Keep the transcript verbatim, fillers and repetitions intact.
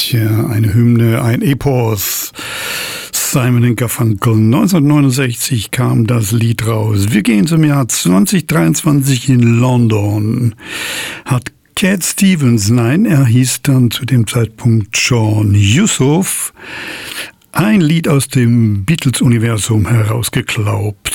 Ja, eine Hymne, ein Epos. Simon and Garfunkel. neunzehnhundertneunundsechzig kam das Lied raus. Wir gehen zum Jahr zwanzig dreiundzwanzig in London. Hat Cat Stevens, nein, er hieß dann zu dem Zeitpunkt John Yusuf, ein Lied aus dem Beatles-Universum herausgeklaubt.